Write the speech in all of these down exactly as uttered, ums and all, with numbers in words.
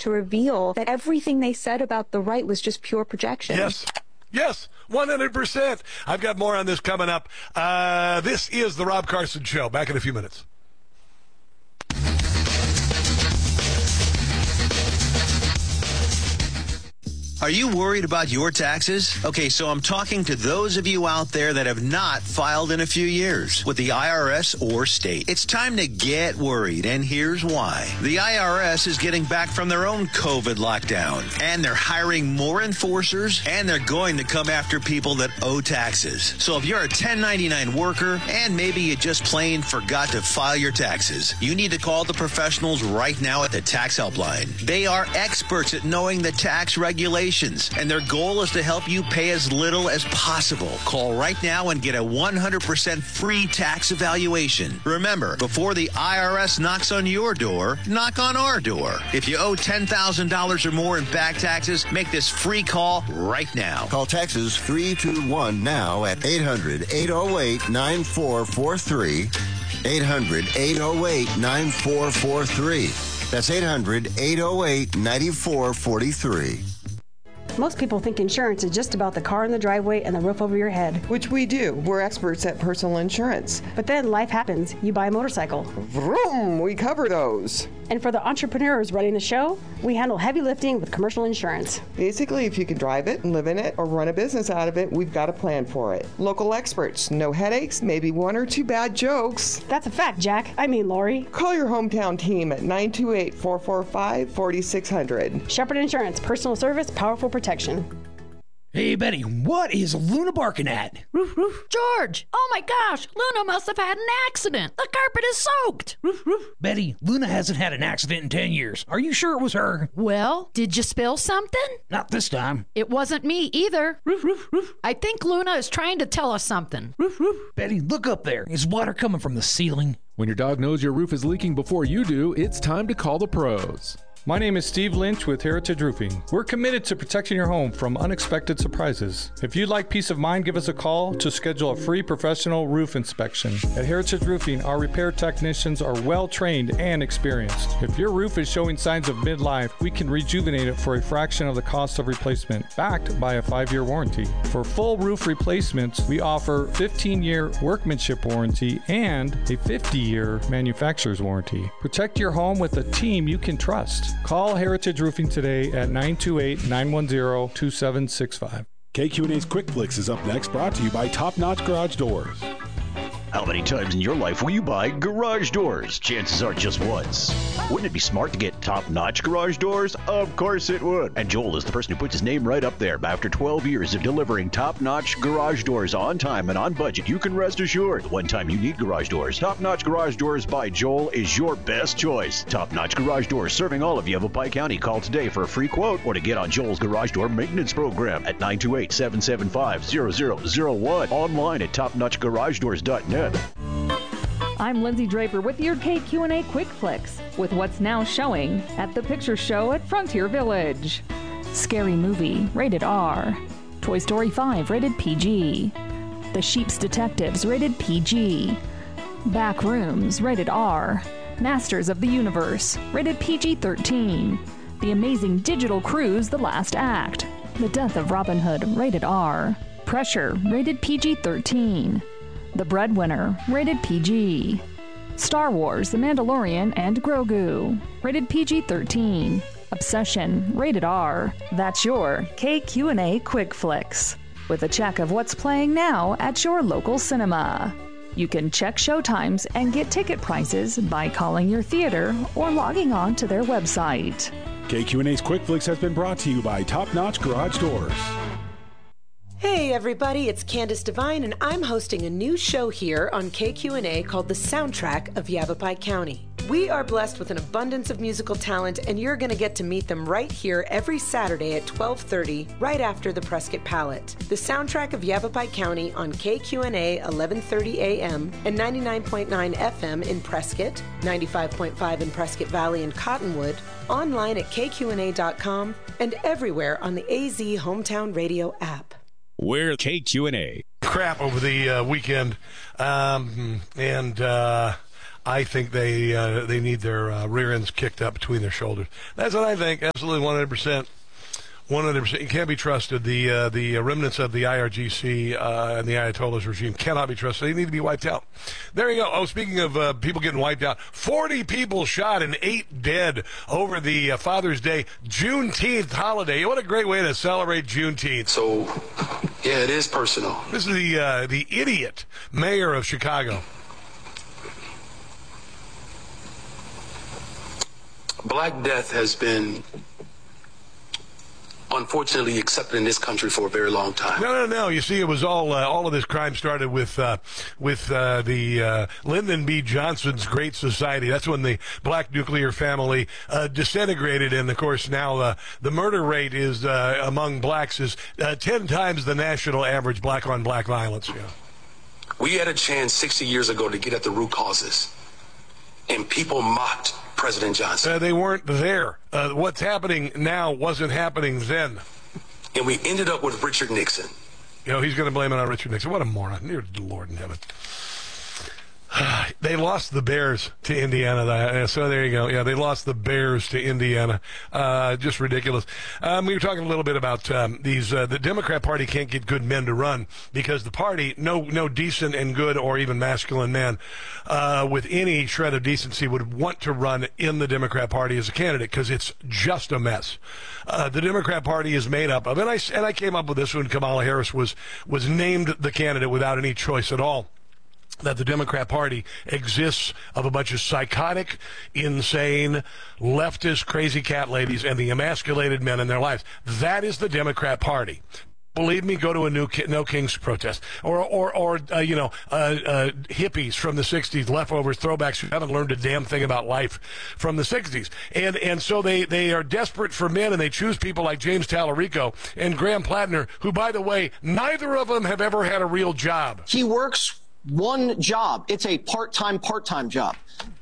to reveal that everything they said about the right was just pure projection. Yes. Yes, one hundred percent. I've got more on this coming up. Uh, this is the Rob Carson Show. Back in a few minutes. Are you worried about your taxes? Okay, so I'm talking to those of you out there that have not filed in a few years with the I R S or state. It's time to get worried, and here's why. The I R S is getting back from their own COVID lockdown, and they're hiring more enforcers, and they're going to come after people that owe taxes. So if you're a ten ninety-nine worker, and maybe you just plain forgot to file your taxes, you need to call the professionals right now at the Tax Helpline. They are experts at knowing the tax regulations, and their goal is to help you pay as little as possible. Call right now and get a one hundred percent free tax evaluation. Remember, before the I R S knocks on your door, knock on our door. If you owe ten thousand dollars or more in back taxes, make this free call right now. Call Texas three two one now at eight hundred, eight oh eight, nine four four three. eight hundred, eight oh eight, nine four four three. That's eight hundred, eight oh eight, nine four four three. Most people think insurance is just about the car in the driveway and the roof over your head. Which we do. We're experts at personal insurance. But then life happens. You buy a motorcycle. Vroom! We cover those. And for the entrepreneurs running the show, we handle heavy lifting with commercial insurance. Basically, if you can drive it, live in it, or run a business out of it, we've got a plan for it. Local experts. No headaches, maybe one or two bad jokes. That's a fact, Jack. I mean, Lori. Call your hometown team at nine two eight, four four five, four six zero zero. Shepherd Insurance. Personal service, powerful protection. Hey, Betty, what is Luna barking at? Roof, roof. George, oh my gosh, Luna must have had an accident. The carpet is soaked. Roof, roof. Betty, Luna hasn't had an accident in ten years. Are you sure it was her? Well, did you spill something? Not this time. It wasn't me either. Roof, roof, roof. I think Luna is trying to tell us something. Roof, roof. Betty, look up there. Is water coming from the ceiling? When your dog knows your roof is leaking before you do, it's time to call the pros. My name is Steve Lynch with Heritage Roofing. We're committed to protecting your home from unexpected surprises. If you'd like peace of mind, give us a call to schedule a free professional roof inspection. At Heritage Roofing, our repair technicians are well trained and experienced. If your roof is showing signs of midlife, we can rejuvenate it for a fraction of the cost of replacement, backed by a five-year warranty. For full roof replacements, we offer fifteen-year workmanship warranty and a fifty-year manufacturer's warranty. Protect your home with a team you can trust. Call Heritage Roofing today at nine two eight, nine one zero, two seven six five. K Q and A's Quick Flicks is up next, brought to you by Top Notch Garage Doors. How many times in your life will you buy garage doors? Chances are just once. Wouldn't it be smart to get top-notch garage doors? Of course it would. And Joel is the person who puts his name right up there. After twelve years of delivering top-notch garage doors on time and on budget, you can rest assured the one time you need garage doors, Top-Notch Garage Doors by Joel is your best choice. Top-Notch Garage Doors serving all of Yavapai County. Call today for a free quote or to get on Joel's garage door maintenance program at nine two eight, seven seven five, zero zero zero one. Online at top notch garage doors dot net. I'm Lindsay Draper with your K Q and A Quick Flicks with what's now showing at the Picture Show at Frontier Village. Scary Movie, rated R. Toy Story five, rated P G. The Sheep's Detectives, rated P G. Back Rooms, rated R. Masters of the Universe, rated P G thirteen. The Amazing Digital Cruise, The Last Act. The Death of Robin Hood, rated R. Pressure, rated P G thirteen. The Breadwinner, rated P G. Star Wars, The Mandalorian and Grogu, rated P G thirteen. Obsession, rated R. That's your K Q and A Quick Flicks, with a check of what's playing now at your local cinema. You can check showtimes and get ticket prices by calling your theater or logging on to their website. K Q and A's Quick Flicks has been brought to you by Top Notch Garage Doors. Hey everybody, it's Candace Devine and I'm hosting a new show here on K Q and A called The Soundtrack of Yavapai County. We are blessed with an abundance of musical talent and you're going to get to meet them right here every Saturday at twelve thirty, right after the Prescott Palette. The Soundtrack of Yavapai County on K Q and A eleven thirty a m and ninety-nine point nine F M in Prescott, ninety-five point five in Prescott Valley and Cottonwood, online at K Q and A dot com, and everywhere on the A Z Hometown Radio app. We're K Q and A. Crap over the uh, weekend, um, and uh, I think they uh, they need their uh, rear ends kicked up between their shoulders. That's what I think. Absolutely, one hundred percent. one hundred percent. You can't be trusted. The uh, the remnants of the I R G C uh, and the Ayatollahs regime cannot be trusted. They need to be wiped out. There you go. Oh, speaking of uh, people getting wiped out, forty people shot and eight dead over the uh, Father's Day Juneteenth holiday. What a great way to celebrate Juneteenth. So, yeah, it is personal. This is the uh, the idiot mayor of Chicago. Black death has been unfortunately accepted in this country for a very long time. No, no, no. You see, it was all uh, all of this crime started with uh, with uh, the uh, Lyndon B. Johnson's Great Society. That's when the black nuclear family uh, disintegrated, and of course now uh, the murder rate is uh, among blacks is uh, ten times the national average black on black violence. Yeah. We had a chance sixty years ago to get at the root causes, and people mocked President Johnson. Uh, they weren't there. Uh, what's happening now wasn't happening then. And we ended up with Richard Nixon. You know, he's going to blame it on Richard Nixon. What a moron. Dear Lord in heaven. They lost the Bears to Indiana. So there you go. Yeah, they lost the Bears to Indiana. Uh, just ridiculous. Um, we were talking a little bit about um, these. Uh, the Democrat Party can't get good men to run because the party, no, no decent and good or even masculine man uh, with any shred of decency would want to run in the Democrat Party as a candidate because it's just a mess. Uh, the Democrat Party is made up of, and I and I came up with this when Kamala Harris was was named the candidate without any choice at all. That the Democrat Party exists of a bunch of psychotic, insane, leftist, crazy cat ladies and the emasculated men in their lives. That is the Democrat Party. Believe me, go to a new ki- No Kings protest. Or, or, or uh, you know, uh, uh, hippies from the sixties, leftovers, throwbacks who haven't learned a damn thing about life from the sixties. And and so they, they are desperate for men, and they choose people like James Tallarico and Graham Plattner, who, by the way, neither of them have ever had a real job. He works one job. It's a part-time, part-time job.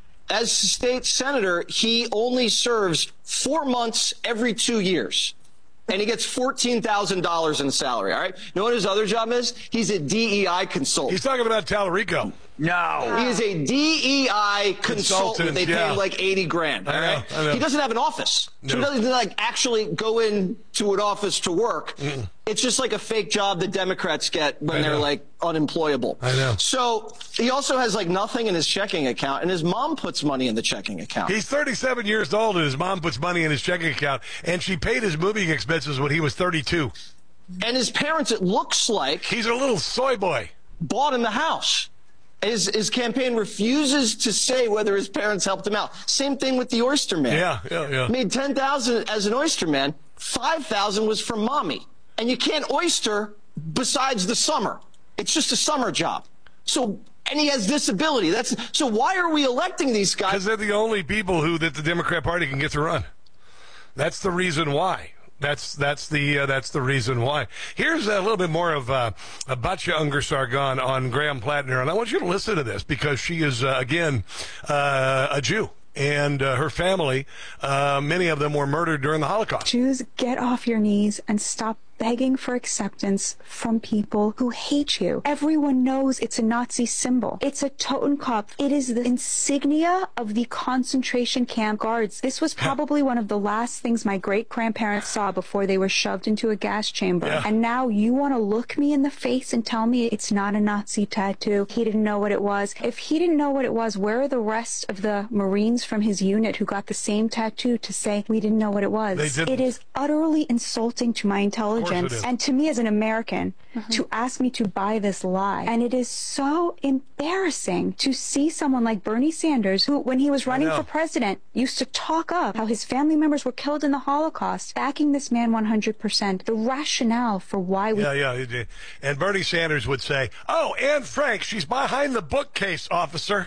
As state senator, he only serves four months every two years. And he gets fourteen thousand dollars in salary, all right? You know what his other job is? He's a D E I consultant. He's talking about Tallarico. No. He is a D E I consultant. Consultant, They pay yeah. him like eighty grand, all I know, right? I know. He doesn't have an office. So he No. doesn't like actually go into an office to work. Mm-mm. It's just like a fake job that Democrats get when I they're know. like unemployable. I know. So he also has like nothing in his checking account, and his mom puts money in the checking account. He's thirty-seven years old, and his mom puts money in his checking account, and she paid his moving expenses when he was thirty-two. And his parents, it looks like, he's a little soy boy, bought him the house. His, his campaign refuses to say whether his parents helped him out. Same thing with the Oyster Man. Yeah, yeah, yeah. Made ten thousand dollars as an Oyster Man. five thousand dollars was from mommy. And you can't oyster besides the summer. It's just a summer job. So, and he has disability. That's so why are we electing these guys? Because they're the only people who that the Democrat Party can get to run. That's the reason why. That's that's the uh, that's the reason why. Here's a little bit more of uh, Batya Ungar-Sargon on Graham Plattner, and I want you to listen to this because she is uh, again uh, a Jew, and uh, her family, uh, many of them were murdered during the Holocaust. Jews, get off your knees and stop begging for acceptance from people who hate you. Everyone knows it's a Nazi symbol. It's a Totenkopf. It is the insignia of the concentration camp guards. This was probably one of the last things my great-grandparents saw before they were shoved into a gas chamber. Yeah. And now you want to look me in the face and tell me it's not a Nazi tattoo. He didn't know what it was. If he didn't know what it was, where are the rest of the Marines from his unit who got the same tattoo to say we didn't know what it was? They didn't. It is utterly insulting to my intelligence. And to me as an American, mm-hmm. to ask me to buy this lie. And it is so embarrassing to see someone like Bernie Sanders, who, when he was running for president, used to talk up how his family members were killed in the Holocaust, backing this man one hundred percent. The rationale for why we... Yeah, yeah. And Bernie Sanders would say, oh, Anne Frank, she's behind the bookcase, officer.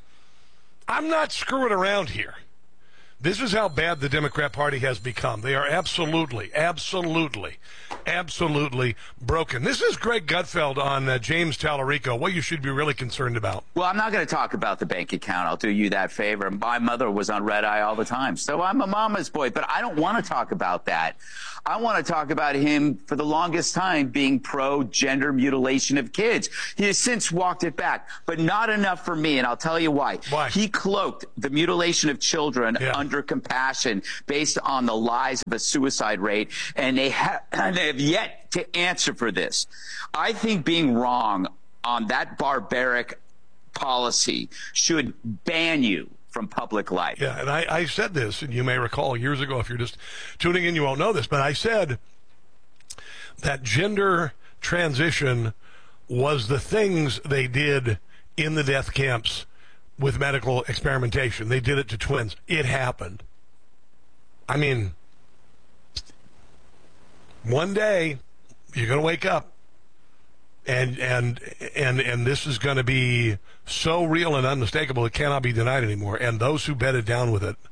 I'm not screwing around here. This is how bad the Democrat Party has become. They are absolutely, absolutely absolutely broken. This is Greg Gutfeld on uh, James Tallarico, what you should be really concerned about. Well, I'm not going to talk about the bank account. I'll do you that favor. My mother was on red eye all the time, so I'm a mama's boy. But I don't want to talk about that. I want to talk about him for the longest time being pro-gender mutilation of kids. He has since walked it back, but not enough for me, and I'll tell you why. Why? He cloaked the mutilation of children yeah. under compassion based on the lies of a suicide rate, and they, ha- and they have yet to answer for this. I think being wrong on that barbaric policy should ban you from public life. Yeah, and I, I said this, and you may recall years ago, if you're just tuning in, you won't know this, but I said that gender transition was the things they did in the death camps with medical experimentation. They did it to twins. It happened. I mean, one day you're going to wake up and and and and this is going to be so real and unmistakable it cannot be denied anymore. And those who bedded down with it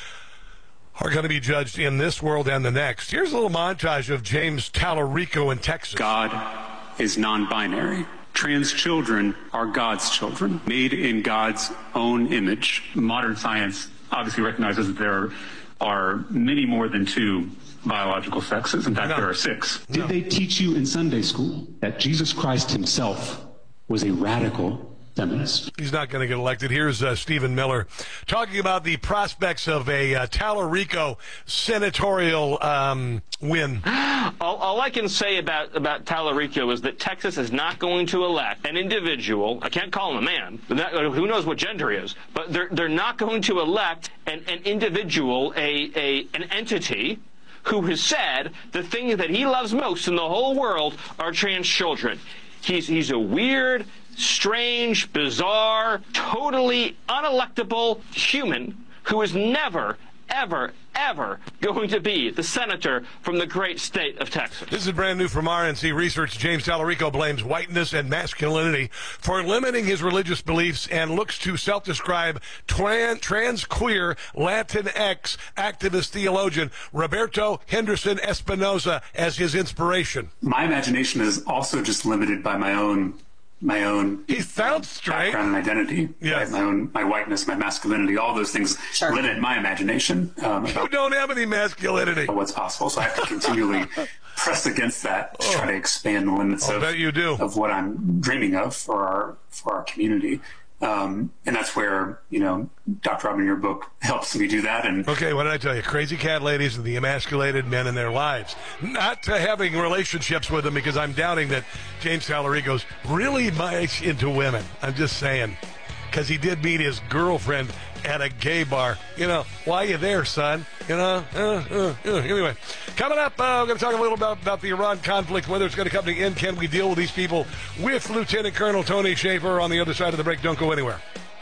are going to be judged in this world and the next. Here's a little montage of James Tallarico in Texas. God is non-binary. Trans children are God's children, made in God's own image. Modern science obviously recognizes that there are many more than two biological sexes. In fact, no. there are six. Did no. they teach you in Sunday school that Jesus Christ himself was a radical feminist? He's not going to get elected. Here's uh, Stephen Miller talking about the prospects of a uh, Tallarico senatorial um, win. All, all I can say about, about Tallarico is that Texas is not going to elect an individual. I can't call him a man. But that, who knows what gender he is? But they're, they're not going to elect an, an individual, a, a an entity who has said the things that he loves most in the whole world are trans children. He's, he's a weird, strange, bizarre, totally unelectable human who is never, ever, ever going to be the senator from the great state of Texas. This is brand new from R N C Research. James Tallarico blames whiteness and masculinity for limiting his religious beliefs and looks to self-described trans, trans queer Latinx activist theologian Roberto Henderson Espinoza as his inspiration. My imagination is also just limited by my own my own he sounds straight background and identity. Yes. My own, my whiteness, my masculinity, all those things sure. limit my imagination. Um, you don't have any masculinity. What's possible, so I have to continually press against that to oh. try to expand the limits I'll of, bet you do. of what I'm dreaming of for our for our community. Um, and that's where, you know, Doctor Robin, your book helps me do that. And okay, what did I tell you? Crazy cat ladies and the emasculated men in their lives. Not to having relationships with them, because I'm doubting that James Tallarico's really much into women. I'm just saying. Because he did meet his girlfriend at a gay bar. You know, why are you there, son? You know? Uh, uh, uh. Anyway, coming up, uh, we're going to talk a little about, about the Iran conflict, whether it's going to come to an end. Can we deal with these people with Lieutenant Colonel Tony Shaffer on the other side of the break? Don't go anywhere.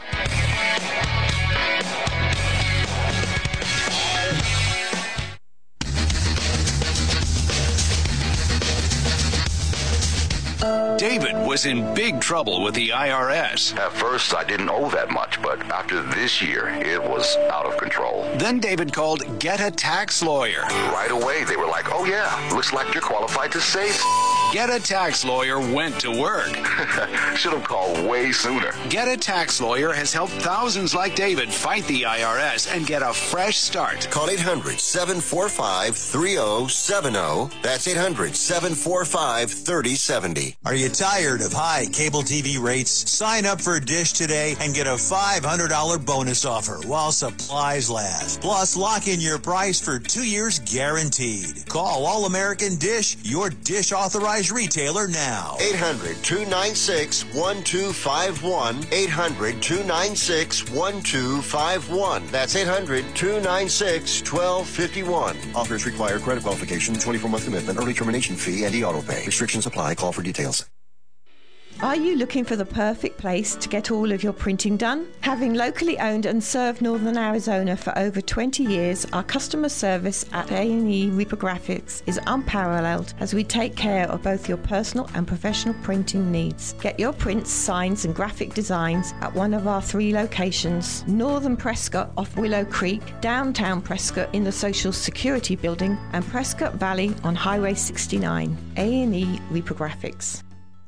David was in big trouble with the I R S. At first, I didn't owe that much, but after this year, it was out of control. Then David called Get a Tax Lawyer. Right away, they were like, oh yeah, looks like you're qualified to save. Get a Tax Lawyer went to work. Should have called way sooner. Get a Tax Lawyer has helped thousands like David fight the I R S and get a fresh start. Call eight hundred, seven four five, three oh seven oh. That's eight hundred, seven four five, three oh seven oh. Are you tired of high cable T V rates? Sign up for Dish today and get a five hundred dollars bonus offer while supplies last. Plus, lock in your price for two years guaranteed. Call All American Dish, your Dish authorized retailer now. eight hundred, two nine six, one two five one. eight hundred, two nine six, one two five one. That's eight hundred, two nine six, one two five one. Offers require credit qualification, twenty-four month commitment, early termination fee, and e-auto pay. Restrictions apply. Call for details. Are you looking for the perfect place to get all of your printing done? Having locally owned and served Northern Arizona for over twenty years, our customer service at A and E Reprographics is unparalleled as we take care of both your personal and professional printing needs. Get your prints, signs, and graphic designs at one of our three locations: Northern Prescott off Willow Creek, downtown Prescott in the Social Security Building, and Prescott Valley on Highway sixty-nine. A and E Reprographics.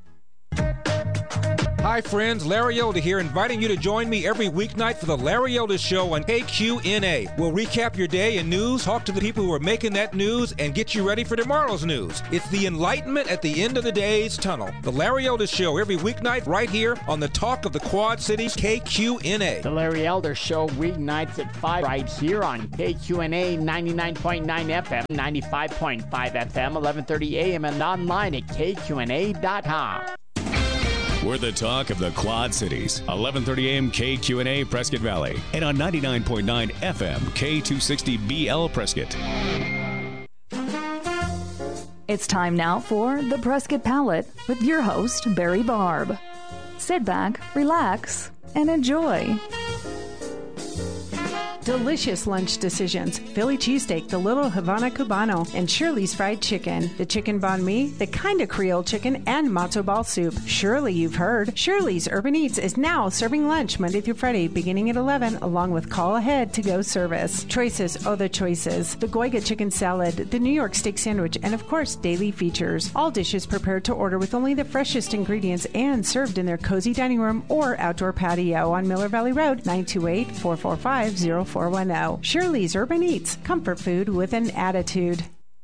Hi friends, Larry Elder here, inviting you to join me every weeknight for the Larry Elder Show on K Q N A. We'll recap your day in news, talk to the people who are making that news, and get you ready for tomorrow's news. It's the enlightenment at the end of the day's tunnel. The Larry Elder Show every weeknight right here on the Talk of the Quad Cities, K Q N A. The Larry Elder Show weeknights at five right here on K Q N A ninety-nine point nine F M, ninety-five point five F M, eleven thirty A M, and online at K Q N A dot com. We're the talk of the Quad Cities, eleven thirty A M K Q N A Prescott Valley, and on ninety-nine point nine F M K two sixty B L Prescott. It's time now for The Prescott Palette with your host, Barry Barb. Sit back, relax, and enjoy. Delicious lunch decisions: Philly cheesesteak, the Little Havana Cubano, and Shirley's Fried Chicken, the Chicken Banh Mi, the Kinda Creole Chicken, and matzo ball soup. Surely you've heard. Shirley's Urban Eats is now serving lunch Monday through Friday beginning at eleven, along with call ahead to go service. Choices, oh the choices: the Goiga Chicken Salad, the New York Steak Sandwich, and of course daily features. All dishes prepared to order with only the freshest ingredients and served in their cozy dining room or outdoor patio on Miller Valley Road, nine two eight, four four five, zero four one zero. Shirley's Urban Eats, comfort food with an attitude.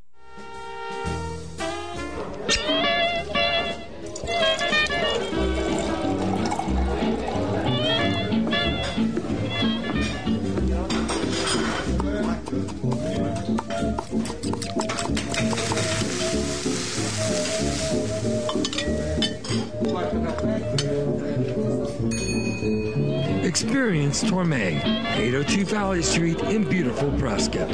Experience Torme, eight oh two Valley Street in beautiful Prescott.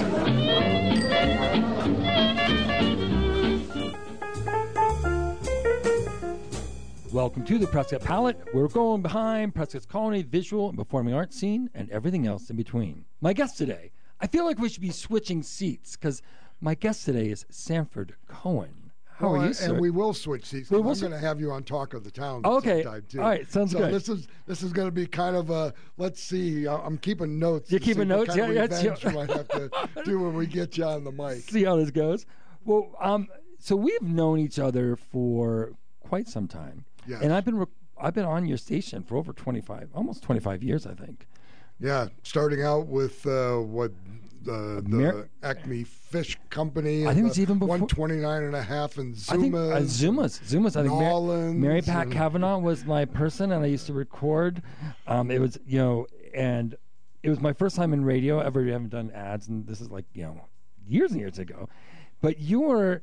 Welcome to the Prescott Palette. We're going behind Prescott's culinary, visual, and performing arts scene, and everything else in between. My guest today, I feel like we should be switching seats, because my guest today is Sanford Cohen. How well, are you, and sir? we will switch seats. We I'm will going to have you on Talk of the Town okay. sometime, too. All right, sounds so good. This is this is going to be kind of a, let's see, I'm keeping notes. You're keeping notes? Yeah, Yeah, yeah. You might have to do when we get you on the mic. See how this goes. Well, um, so we've known each other for quite some time. Yes. And I've been, re- I've been on your station for over twenty-five, almost twenty-five years, I think. Yeah, starting out with uh, what the, the Mer- Acme Fish Company. I think it's even before one twenty-nine and a half and Zumas. I think uh, Zumas, Zumas. I think Mar- Mary Pat and... Kavanaugh was my person, and I used to record. Um, it was, you know, and it was my first time in radio ever. We haven't done ads, and this is like, you know, years and years ago. But your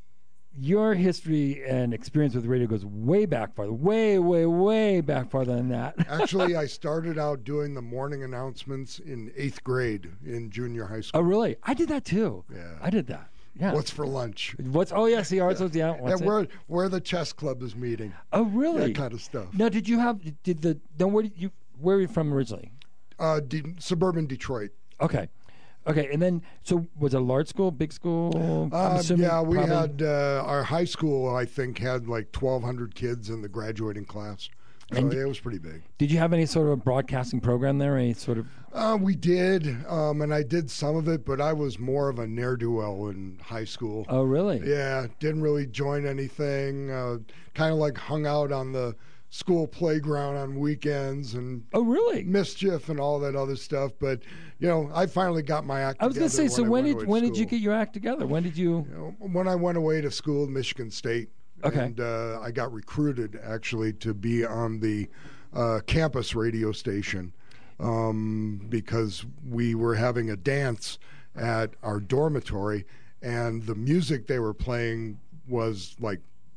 your history and experience with radio goes way back farther, way, way, way back farther than that. Actually, I started out doing the morning announcements in eighth grade in junior high school. Oh, really? I did that too. Yeah, I did that. Yeah. What's for lunch? What's? Oh, yes, the arts. Yeah. What's yeah, where it? where the chess club is meeting. Oh, really? That kind of stuff. Now, did you have? Did the? Then where did you? Where are you from originally? Uh, de- suburban Detroit. Okay. Okay, and then, so was it a large school, big school? Uh, yeah, we probably... had, uh, our high school, I think, had like twelve hundred kids in the graduating class. So and it was pretty big. Did you have any sort of a broadcasting program there, any sort of? Uh, we did, um, and I did some of it, but I was more of a ne'er-do-well in high school. Oh, really? Yeah, didn't really join anything, uh, kind of like hung out on the school playground on weekends and oh really mischief and all that other stuff. But you know, I finally got my act. I was going to say, so when did when school. did you get your act together? When did you? you know, when I went away to school at Michigan State. Okay. And uh, I got recruited actually to be on the uh, campus radio station um, because we were having a dance at our dormitory, and the music they were playing was like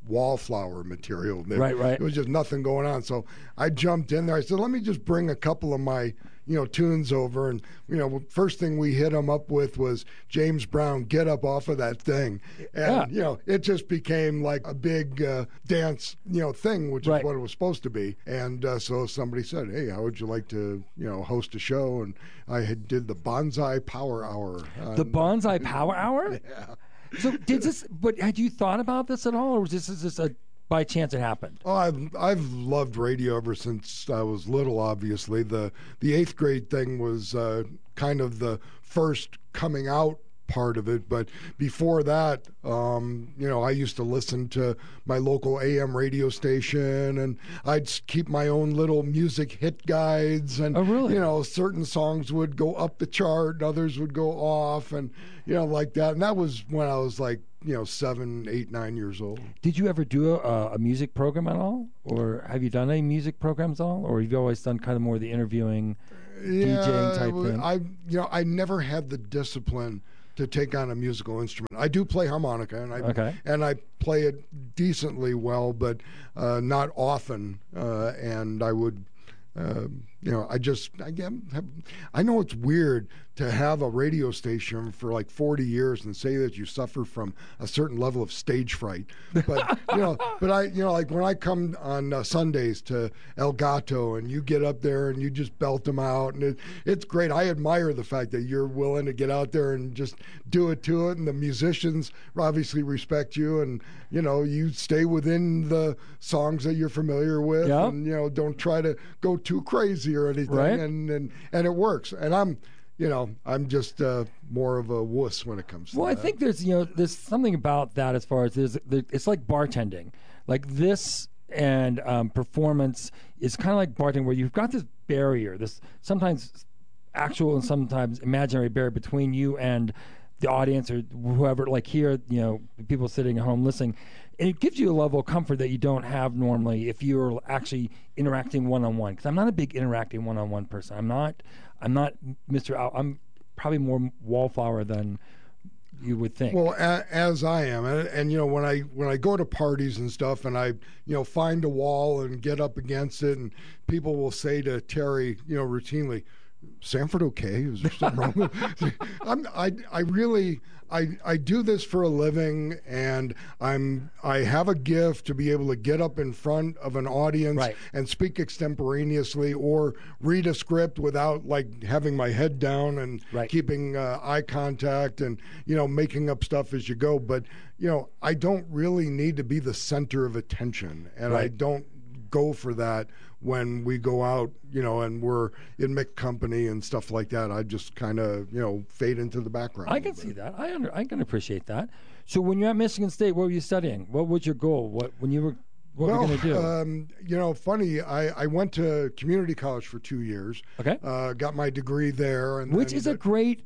wallflower material. There, right, right. It was just nothing going on. So I jumped in there. I said, let me just bring a couple of my, you know, tunes over. And, you know, first thing we hit them up with was James Brown, Get Up Off of That Thing. And, yeah. you know, it just became like a big uh, dance, you know, thing, which right. is what it was supposed to be. And uh, so somebody said, hey, how would you like to, you know, host a show? And I had did the Bonsai Power Hour. On, the Bonsai Power Hour? Yeah. So did this, but had you thought about this at all, or was this just a by chance it happened? Oh, I've I've loved radio ever since I was little. Obviously, the the eighth grade thing was uh, kind of the first coming out part of it. But before that, um, you know, I used to listen to my local A M radio station, and I'd keep my own little music hit guides. And oh, really? You know, certain songs would go up the chart, and others would go off, and you know, like that. And that was when I was like, you know, seven, eight, nine years old. Did you ever do a, a music program at all? Or have you done any music programs at all? Or have you always done kind of more the interviewing, yeah, DJing type thing? I, you know, I never had the discipline to take on a musical instrument. I do play harmonica, and I okay. and I play it decently well, but uh, not often. Uh, and I would, uh, you know, I just, I, have, I know it's weird to have a radio station for like forty years and say that you suffer from a certain level of stage fright. But, you know, but I, you know, like when I come on uh, Sundays to El Gato and you get up there and you just belt them out, and it, it's great. I admire the fact that you're willing to get out there and just do it to it. And the musicians obviously respect you, and, you know, you stay within the songs that you're familiar with, yep. and, you know, don't try to go too crazy or anything. Right. And, and, and it works. And I'm, you know, I'm just uh, more of a wuss when it comes to well, that. Well, I think there's, you know, there's something about that as far as there's, there, it's like bartending. Like this and um, performance is kind of like bartending, where you've got this barrier, this sometimes actual and sometimes imaginary barrier between you and the audience or whoever, like here, you know, people sitting at home listening. And it gives you a level of comfort that you don't have normally if you're actually interacting one-on-one. Because I'm not a big interacting one-on-one person. I'm not, I'm not Mister Al- I'm probably more wallflower than you would think. Well, a, as I am, and, and you know, when I when I go to parties and stuff, and I you know find a wall and get up against it, and people will say to Terry, you know, routinely, Sanford okay? Is there something wrong with I'm, I, I really, I, I do this for a living, and I'm, I have a gift to be able to get up in front of an audience right. and speak extemporaneously, or read a script without like having my head down and right. keeping uh, eye contact and, you know, making up stuff as you go. But, you know, I don't really need to be the center of attention, and right. I don't go for that when we go out, you know, and we're in mixed company and stuff like that. I just kind of, you know, fade into the background. I can see that. I under, I can appreciate that. So when you're at Michigan State, what were you studying? What was your goal? What when you were what well, were you going to do? Um, you know, funny. I, I went to community college for two years. Okay. Uh, got my degree there, and which then, is a great.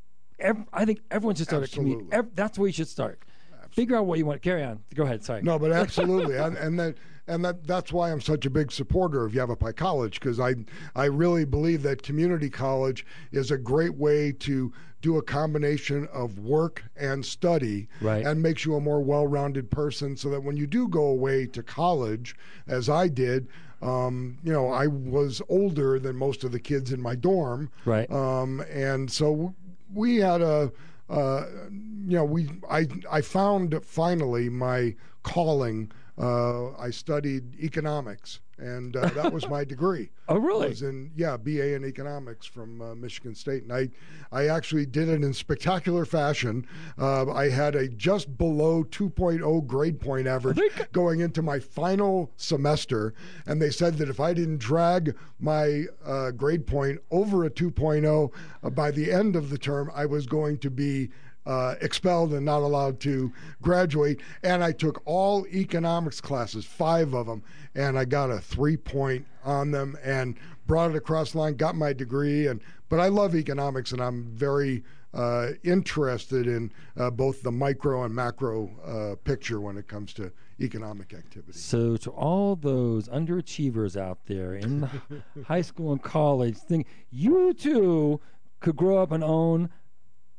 Ev- I think everyone should start absolutely. a community. Ev- that's where you should start. Absolutely. Figure out what you want. Carry on. Go ahead. Sorry. No, but absolutely, and, and that. And that, that's why I'm such a big supporter of Yavapai College, because I, I really believe that community college is a great way to do a combination of work and study right. and makes you a more well-rounded person, so that when you do go away to college, as I did, um, you know, I was older than most of the kids in my dorm. Right. Um, and so we had a, uh, you know, we I, I found finally my calling. Uh, I studied economics, and uh, that was my degree. Oh, really? I was in, yeah, B A in economics from uh, Michigan State. And I, I actually did it in spectacular fashion. Uh, I had a just below two point oh grade point average going into my final semester, and they said that if I didn't drag my uh, grade point over a two point oh uh, by the end of the term, I was going to be Uh, expelled and not allowed to graduate. And I took all economics classes, five of them, and I got a three point on them and brought it across the line, got my degree. And but I love economics, and I'm very uh, interested in uh, both the micro and macro uh, picture when it comes to economic activity. So to all those underachievers out there in high school and college, think you too could grow up and own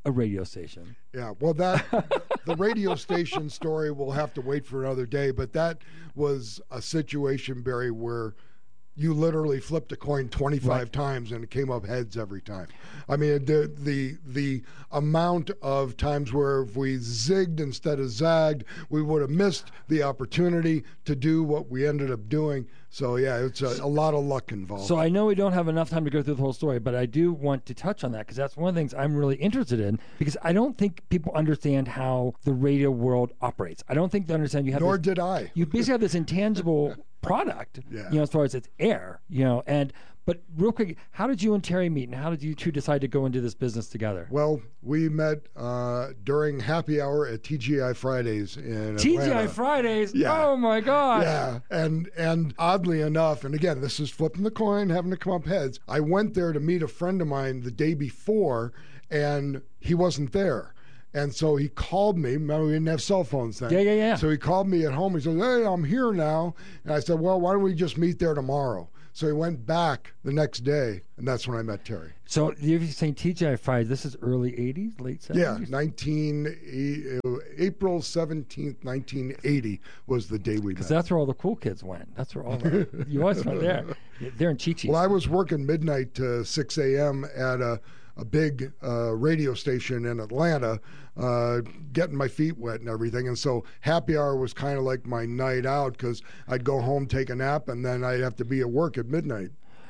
a radio station. Yeah, well, that the radio station story will have to wait for another day, but that was a situation, Barry, where you literally flipped a coin twenty-five right. times and it came up heads every time. I mean, the the the amount of times where if we zigged instead of zagged, we would have missed the opportunity to do what we ended up doing. So, yeah, it's a, a lot of luck involved. So I know we don't have enough time to go through the whole story, but I do want to touch on that because that's one of the things I'm really interested in, because I don't think people understand how the radio world operates. I don't think they understand you have Nor this, did I. You basically have this intangible product, yeah. you know, as far as its air, you know, and but real quick, how did you and Terry meet, and how did you two decide to go into this business together? Well, we met uh, during happy hour at T G I Fridays in T G I Atlanta. Fridays? Yeah. Oh, my God. Yeah, and, and oddly enough, and again, this is flipping the coin, having to come up heads, I went there to meet a friend of mine the day before, and he wasn't there. And so he called me. Remember, we didn't have cell phones then. Yeah, yeah, yeah. So he called me at home. He said, hey, I'm here now. And I said, well, why don't we just meet there tomorrow? So he went back the next day, and that's when I met Terry. So you're saying T G I Fridays, this is early eighties, late seventies? Yeah, nineteen, April seventeenth, nineteen eighty was the day we met. Because that's where all the cool kids went. That's where all the, you always went there. They're in Chi-Chi's. Well, I was working midnight to six a.m. at a, a big uh, radio station in Atlanta, uh, getting my feet wet and everything. And so happy hour was kind of like my night out because I'd go home, take a nap, and then I'd have to be at work at midnight.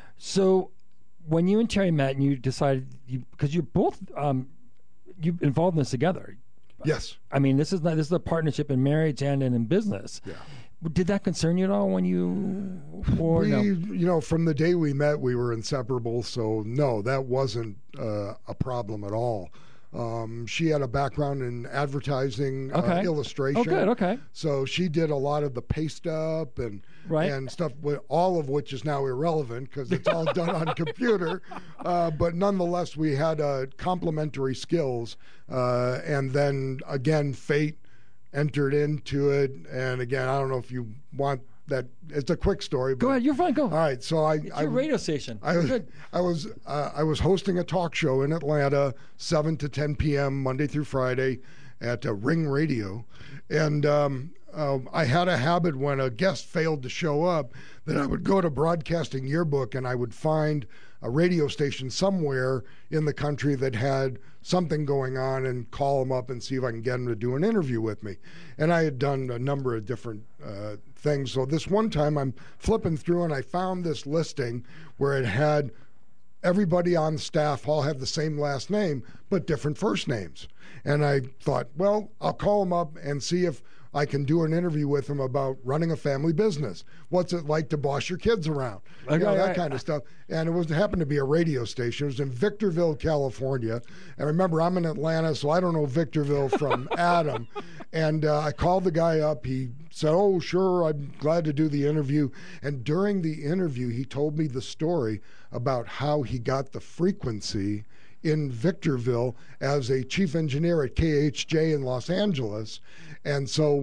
So when you and Terry met and you decided, because you, you're both um, you involved in this together. Yes. I mean, this is not this is a partnership in marriage and in business. Yeah. Did that concern you at all when you, or we, no? You know, from the day we met, we were inseparable. So no, that wasn't uh, a problem at all. Um, she had a background in advertising, okay. uh, illustration. Oh, good. Okay. So she did a lot of the paste up and right. and stuff, all of which is now irrelevant because it's all done on computer. Uh, but nonetheless, we had uh, complementary skills. Uh, and then again, fate entered into it. And again, I don't know if you want that. It's a quick story. But, go ahead. You're fine. Go. All right. So I, it's I your radio station. I was, I was, uh, I was hosting a talk show in Atlanta, seven to ten p.m. Monday through Friday, at uh, Ring Radio, and um, uh, I had a habit when a guest failed to show up that I would go to Broadcasting Yearbook and I would find a radio station somewhere in the country that had something going on and call them up and see if I can get them to do an interview with me. And I had done a number of different uh, things. So this one time I'm flipping through and I found this listing where it had everybody on staff all have the same last name, but different first names. And I thought, well, I'll call them up and see if I can do an interview with them about running a family business. What's it like to boss your kids around? Okay, you know, that right. kind of stuff. And it was it happened to be a radio station. It was in Victorville, California. And remember, I'm in Atlanta, so I don't know Victorville from Adam. And uh, I called the guy up. He said, oh, sure, I'm glad to do the interview. And during the interview, he told me the story about how he got the frequency in Victorville as a chief engineer at K H J in Los Angeles. And so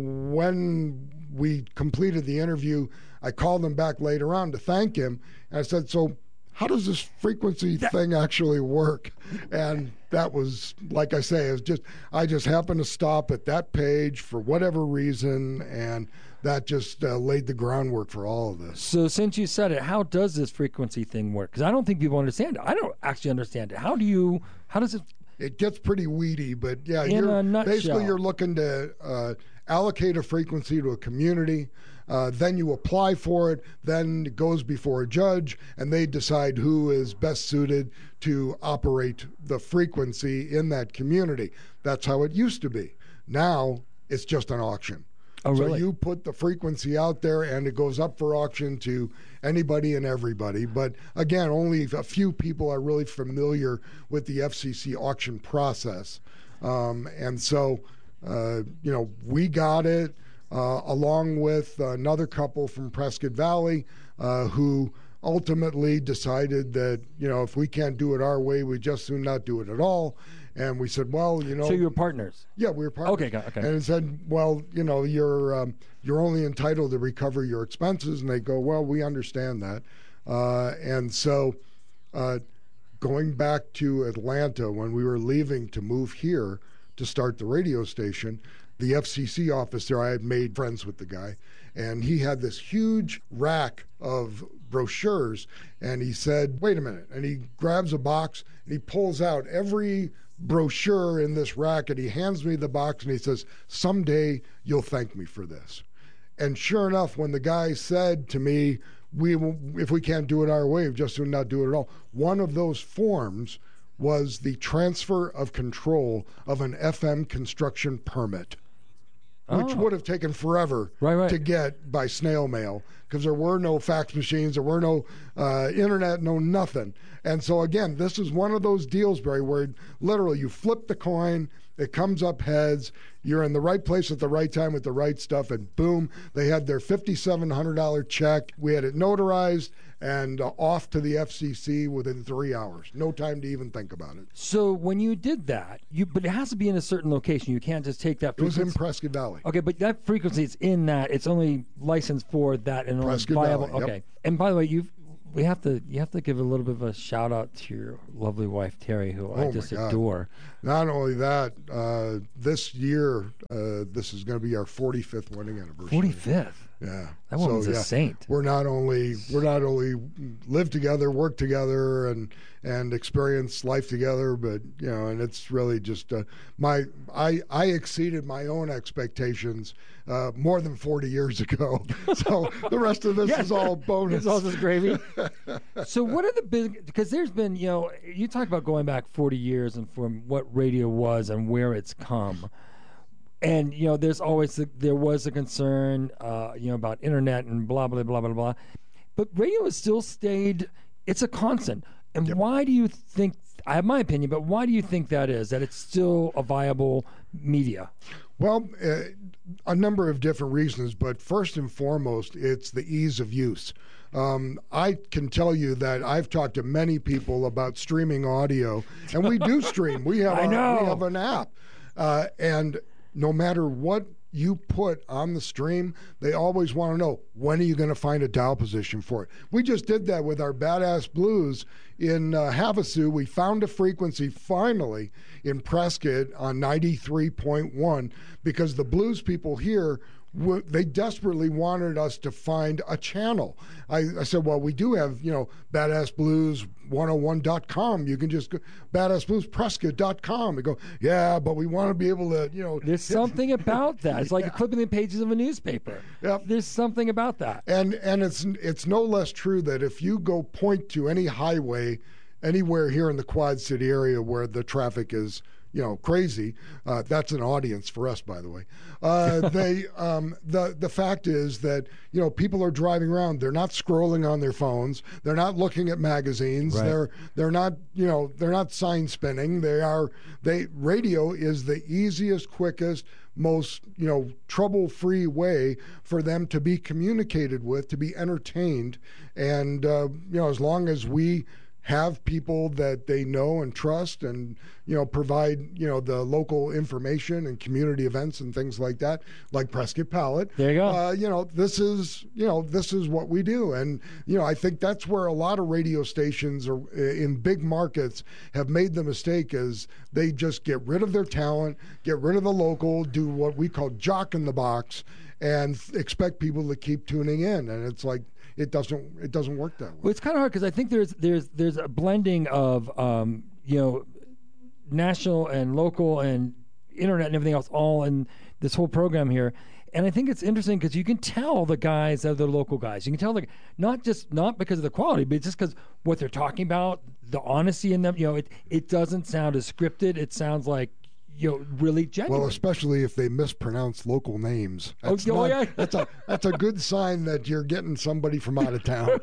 when we completed the interview, I called him back later on to thank him. And I said, so how does this frequency thing actually work? And that was, like I say, it was just, I just happened to stop at that page for whatever reason, and that just uh, laid the groundwork for all of this. So since you said it, how does this frequency thing work? Because I don't think people understand it. I don't actually understand it. How do you, how does it? It gets pretty weedy, but yeah, in you're, a nutshell. Basically you're looking to uh, allocate a frequency to a community. Uh, then you apply for it, then it goes before a judge, and they decide who is best suited to operate the frequency in that community. That's how it used to be. Now it's just an auction. Oh, so really? you put the frequency out there, and it goes up for auction to anybody and everybody. But again, only a few people are really familiar with the F C C auction process. Um, and so, uh, you know, we got it. Uh, along with another couple from Prescott Valley uh, who ultimately decided that, you know, if we can't do it our way, we just soon not do it at all. And we said, well, you know. So you were partners? Yeah, we were partners. Okay, okay. And it said, well, you know, you're um, you're only entitled to recover your expenses. And they go, well, we understand that. Uh, and so uh, going back to Atlanta when we were leaving to move here to start the radio station, the F C C office there, I had made friends with the guy, and he had this huge rack of brochures, and he said, wait a minute, and he grabs a box and he pulls out every brochure in this rack, and he hands me the box and he says, someday you'll thank me for this. And sure enough, when the guy said to me, we will, if we can't do it our way, just do not do it at all, one of those forms was the transfer of control of an F M construction permit, which Oh. would have taken forever Right, right. to get by snail mail, because there were no fax machines, there were no uh, internet, no nothing. And so again, this is one of those deals, Barry, where literally you flip the coin, it comes up heads, you're in the right place at the right time with the right stuff, and boom, they had their fifty-seven hundred dollars check. We had it notarized and uh, off to the F C C within three hours. No time to even think about it. So when you did that, you but it has to be in a certain location. You can't just take that It was frequency. in Prescott Valley. Okay, but that frequency is in that. It's only licensed for that and only Prescott viable. Valley, yep. Okay. And by the way, you've we have to you have to give a little bit of a shout out to your lovely wife Terry, who I Oh, just my God. adore. Not only that, uh, this year, uh, this is going to be our forty-fifth wedding anniversary. forty-fifth. Yeah, That woman's so, a yeah, saint. We're not only we're not only live together, work together, and and experience life together, but you know, and it's really just uh, my I I exceeded my own expectations uh, more than forty years ago. So the rest of this Yeah. is all bonus. It's all just gravy. So what are the big? Because there's been, you know, you talk about going back forty years and from what radio was and where it's come. And you know, there's always the, there was a concern, uh, you know, about internet and blah blah blah blah blah. But radio has still stayed. It's a constant. And why do you think? I have my opinion, but why do you think that is? That it's still a viable media? Well, uh, a number of different reasons, but first and foremost, it's the ease of use. Um, I can tell you that I've talked to many people about streaming audio, and we do stream. We have I a, know. we have an app, uh, and no matter what you put on the stream, they always want to know, when are you going to find a dial position for it? We just did that with our Badass Blues in uh, Havasu. We found a frequency finally in Prescott on ninety-three point one, because the blues people here, w- they desperately wanted us to find a channel. I, I said, well, we do have, you know, Badass Blues one oh one dot com. You can just go Badass Blues Prescott dot com and go, yeah, but we want to be able to, you know. There's something about that. It's like Yeah. flipping the pages of a newspaper. Yep. There's something about that. And and it's it's no less true that if you go point to any highway anywhere here in the Quad City area where the traffic is, you know, crazy, uh, that's an audience for us, by the way. Uh, they um, the the fact is that, you know, people are driving around. They're not scrolling on their phones. They're not looking at magazines. Right. They're they're not you know they're not sign spinning. They are they radio is the easiest, quickest, most you know trouble-free way for them to be communicated with, to be entertained, and uh, you know as long as we have people that they know and trust, and you know provide you know the local information and community events and things like that, like Prescott Pallet. There you go. Uh, you know this is you know this is what we do, and you know I think that's where a lot of radio stations are, in big markets have made the mistake, is they just get rid of their talent, get rid of the local, do what we call jock in the box, and expect people to keep tuning in, and it's like. It doesn't. It doesn't work that way. Well, it's kind of hard because I think there's there's there's a blending of um, you know national and local and internet and everything else all in this whole program here. And I think it's interesting because you can tell the guys that are the local guys. You can tell the not just not because of the quality, but just because what they're talking about, the honesty in them. You know, it it doesn't sound as scripted. It sounds like. You know, really genuine. Well, especially if they mispronounce local names. That's Oh, not, yeah. that's a that's a good sign that you're getting somebody from out of town.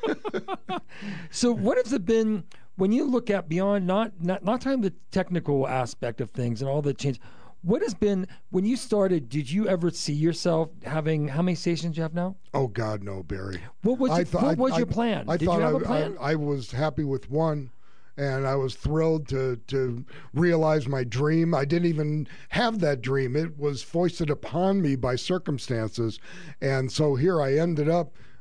So, what has it been when you look at beyond not not not talking the technical aspect of things and all the change? What has been when you started? Did you ever see yourself having how many stations you have now? Oh God, no, Barry. What was I your, thought- what was I- your plan? I Did thought you have I, a plan? I, I was happy with one. And I was thrilled to to realize my dream. I didn't even have that dream. It was foisted upon me by circumstances. And so here I ended up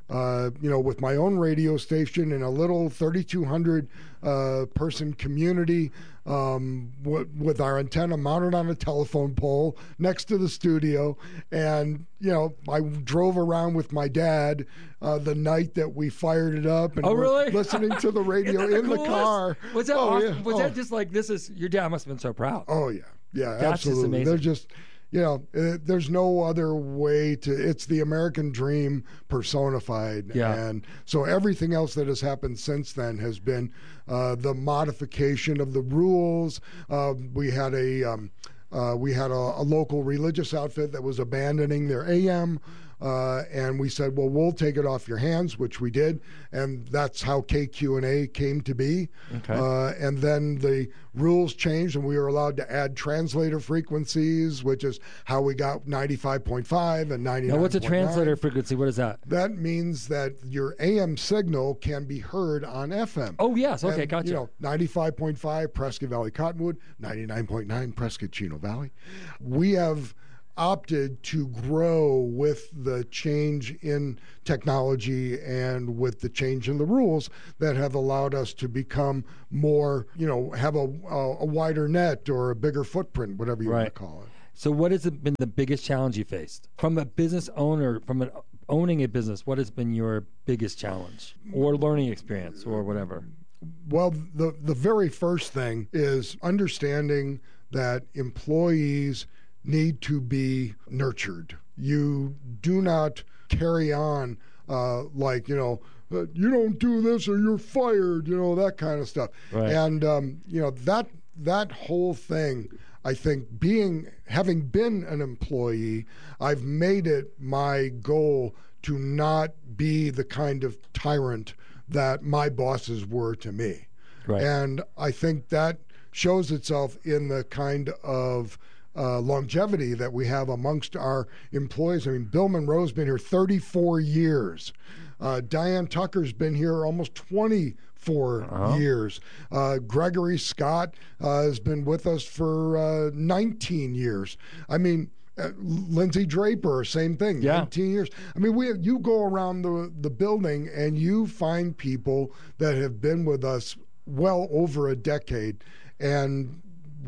uh, you know, with my own radio station in a little thirty-two hundred uh, person community, um, w- with our antenna mounted on a telephone pole next to the studio. And, you know, I drove around with my dad uh, the night that we fired it up. And oh, really? Listening to the radio the in the coolest? car. Was that oh, awesome? Yeah. Was oh. that just like, this is, your dad must have been so proud. Oh, yeah. Yeah, That's absolutely. just amazing. They're just, you know, uh, there's no other way to, it's the American dream personified. Yeah. And so everything else that has happened since then has been uh, the modification of the rules. Uh, we had a, um, uh, we had a, a local religious outfit that was abandoning their A M. Uh, and we said, well, we'll take it off your hands, which we did, and that's how K Q and A came to be. Okay. Uh, and then the rules changed, and we were allowed to add translator frequencies, which is how we got ninety-five point five and ninety-nine point nine. Now, what's a translator frequency? What is that? That means that your A M signal can be heard on F M. Oh, yes. Okay, and, gotcha. You know, ninety-five point five Prescott Valley Cottonwood, ninety-nine point nine Prescott Chino Valley. We have opted to grow with the change in technology and with the change in the rules that have allowed us to become more, you know, have a, a, a wider net or a bigger footprint, whatever you right. want to call it. So what has been the biggest challenge you faced? From a business owner, from an, owning a business, what has been your biggest challenge or learning experience or whatever? Well, the, the very first thing is understanding that employees need to be nurtured. You do not carry on uh, like, you know, uh, you don't do this or you're fired, you know, that kind of stuff. Right. And, um, you know, that that whole thing, I think being, having been an employee, I've made it my goal to not be the kind of tyrant that my bosses were to me. Right. And I think that shows itself in the kind of Uh, longevity that we have amongst our employees. I mean, Bill Monroe's been here thirty-four years. Uh, Diane Tucker's been here almost twenty-four Uh-huh. years. Uh, Gregory Scott uh, has been with us for uh, nineteen years. I mean, uh, Lindsay Draper, same thing, Yeah. nineteen years. I mean, we you go around the, the building and you find people that have been with us well over a decade, and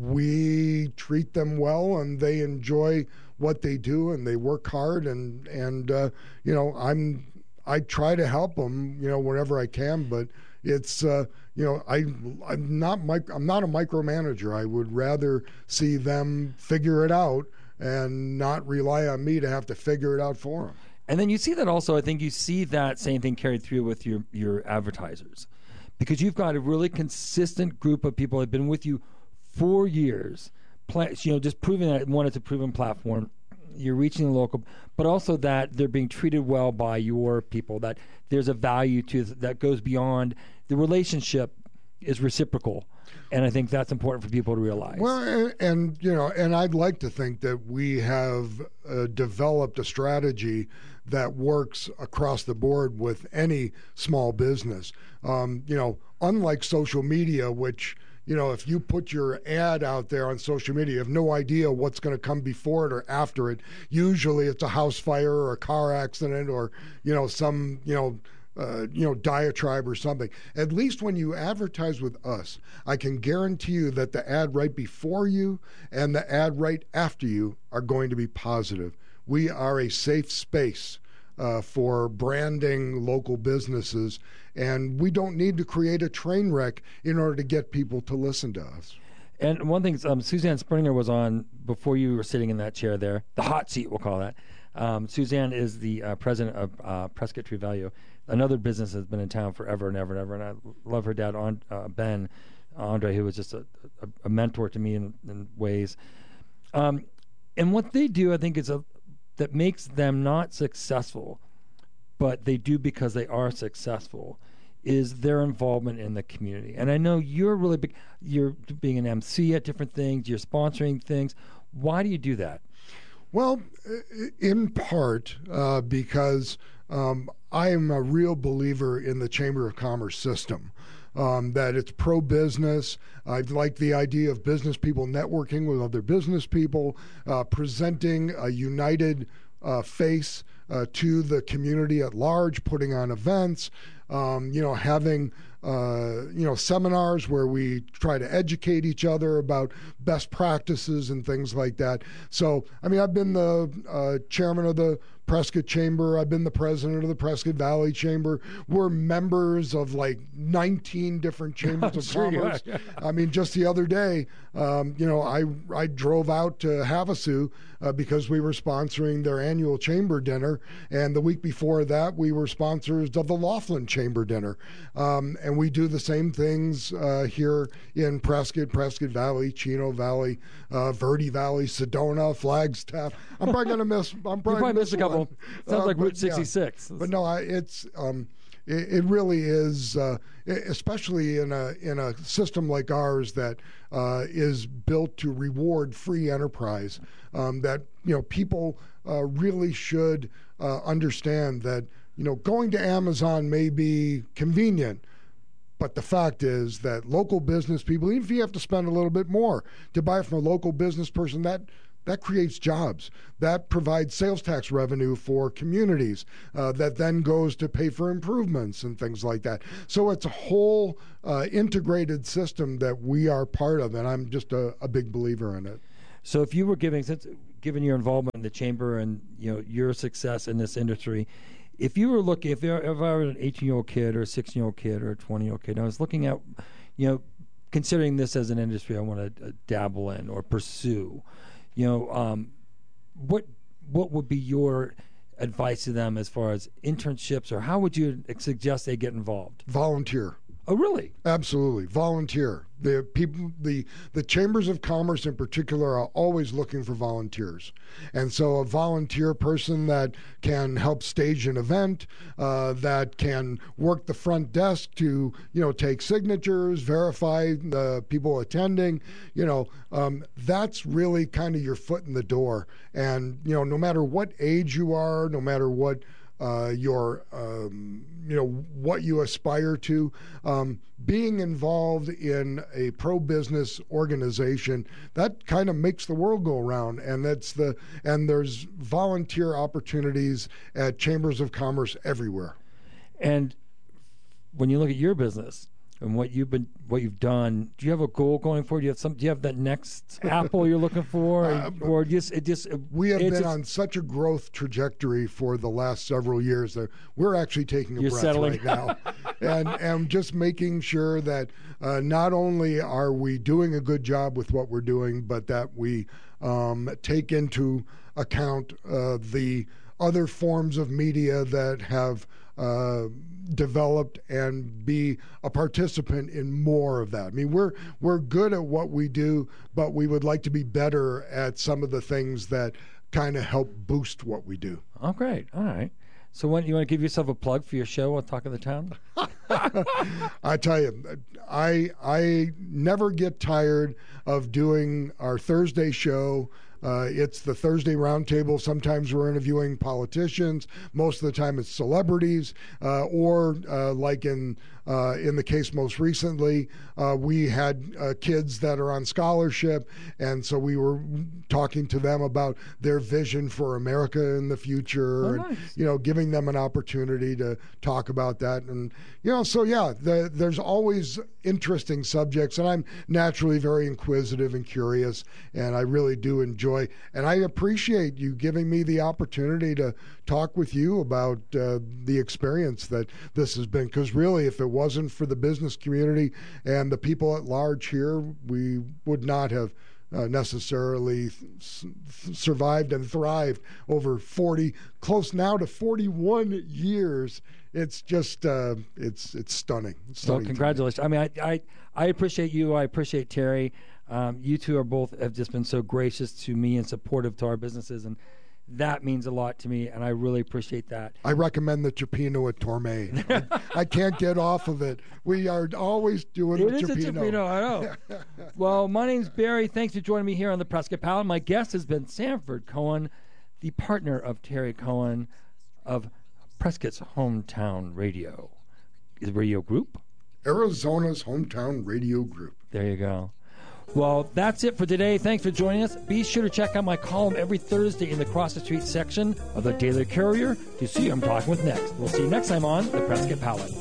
we treat them well and they enjoy what they do and they work hard, and and uh, you know, I'm I try to help them, you know, whenever I can, but it's uh, you know, I I'm not mic- I'm not a micromanager. I would rather see them figure it out and not rely on me to have to figure it out for them. And then you see that also, I think you see that same thing carried through with your, your advertisers, because you've got a really consistent group of people that have been with you for years, you know, just proving that, one, it's a proven platform, you're reaching the local, but also that they're being treated well by your people, that there's a value to that goes beyond, the relationship is reciprocal. And I think that's important for people to realize. Well, and, and you know, and I'd like to think that we have uh, developed a strategy that works across the board with any small business. Um, you know, unlike social media, which, you know, if you put your ad out there on social media, you have no idea what's going to come before it or after it. Usually it's a house fire or a car accident or, you know, some, you know, Uh, you know, diatribe or something. At least when you advertise with us, I can guarantee you that the ad right before you and the ad right after you are going to be positive. We are a safe space uh, for branding local businesses, and we don't need to create a train wreck in order to get people to listen to us. And one thing, um, Suzanne Springer was on before you were sitting in that chair there, the hot seat, we'll call that. Um, Suzanne is the uh, president of uh, Prescott Tree Value, another business that's been in town forever and ever and ever. And I love her dad, on, uh, Ben Andre, who was just a, a, a mentor to me in, in ways. Um, and what they do, I think, is a, that makes them not successful, but they do because they are successful, is their involvement in the community. And I know you're really big, you're being an M C at different things, you're sponsoring things. Why do you do that? Well, in part uh, because um, I am a real believer in the Chamber of Commerce system, um, that it's pro-business. I like the idea of business people networking with other business people, uh, presenting a united uh, face uh, to the community at large, putting on events, um, you know, having uh, you know, seminars where we try to educate each other about best practices and things like that. So, I mean, I've been the uh, chairman of the Prescott Chamber. I've been the president of the Prescott Valley Chamber. We're members of like nineteen different chambers of Sure, commerce. yeah. I mean, just the other day, um, you know, I I drove out to Havasu uh, because we were sponsoring their annual chamber dinner, and the week before that, we were sponsors of the Laughlin Chamber Dinner, um, and we do the same things uh, here in Prescott, Prescott Valley, Chino Valley, uh, Verde Valley, Sedona, Flagstaff. I'm probably gonna miss. I'm probably, probably miss missed a couple. one. Sounds Uh, like but, Route sixty-six. Yeah. But no, I, it's um, it, it really is, uh, especially in a in a system like ours that uh, is built to reward free enterprise. Um, that you know people uh, really should uh, understand that you know going to Amazon may be convenient. But the fact is that local business people, even if you have to spend a little bit more to buy from a local business person, that that creates jobs. That provides sales tax revenue for communities uh, that then goes to pay for improvements and things like that. So it's a whole uh, integrated system that we are part of, and I'm just a, a big believer in it. So if you were giving, since given your involvement in the chamber and you know your success in this industry, if you were looking, if, if I were an eighteen-year-old kid or a sixteen-year-old kid or a twenty-year-old kid, and I was looking at, you know, considering this as an industry I want to uh, dabble in or pursue, you know, um, what what would be your advice to them as far as internships, or how would you suggest they get involved? Volunteer. Oh, really? Absolutely. Volunteer. The people, the the chambers of commerce in particular are always looking for volunteers, and so a volunteer person that can help stage an event, uh, that can work the front desk to you know take signatures, verify the people attending, you know, um, that's really kind of your foot in the door. And you know, no matter what age you are, no matter what uh, your um, you know what you aspire to, um, being involved in a pro-business organization, that kind of makes the world go around. And that's the and there's volunteer opportunities at chambers of commerce everywhere. And when you look at your business and what you've been, what you've done, do you have a goal going forward? Do you have some? Do you have that next Apple you're looking for, or, Uh, or just it just we have it's been just- on such a growth trajectory for the last several years that we're actually taking a You're breath settling. right now, and and just making sure that uh, not only are we doing a good job with what we're doing, but that we um, take into account uh, the other forms of media that have uh, developed, and be a participant in more of that. I mean, we're we're good at what we do, but we would like to be better at some of the things that kind of help boost what we do. Oh, great. All right. So, when you want to give yourself a plug for your show on Talk of the Town? I tell you, I I never get tired of doing our Thursday show. Uh, it's the Thursday Roundtable. Sometimes we're interviewing politicians. Most of the time it's celebrities, uh, or uh, like in uh, in the case most recently, uh, we had uh, kids that are on scholarship, and so we were talking to them about their vision for America in the future, Oh, and nice. you know, giving them an opportunity to talk about that. And you know, so yeah, the, there's always interesting subjects, and I'm naturally very inquisitive and curious, and I really do enjoy, and I appreciate you giving me the opportunity to talk with you about uh, the experience that this has been, because really, if it wasn't for the business community and the people at large here, we would not have Uh, necessarily s- survived and thrived over forty, close now to forty-one years. It's just, uh, it's it's stunning. It's So stunning to me. congratulations. I mean, I, I I appreciate you. I appreciate Terry. Um, you two are both have just been so gracious to me and supportive to our businesses, and that means a lot to me, and I really appreciate that. I recommend the Cioppino at Torme. I, I can't get off of it. We are always doing It the is a Cioppino. Cioppino, I know. Well, my name's Barry. Thanks for joining me here on the Prescott Pal. My guest has been Sanford Cohen, the partner of Terry Cohen of Prescott's Hometown Radio. Is it Radio Group? Arizona's Hometown Radio Group. There you go. Well, that's it for today. Thanks for joining us. Be sure to check out my column every Thursday in the Cross the Street section of the Daily Courier to see who I'm talking with next. We'll see you next time on The Prescott Palette.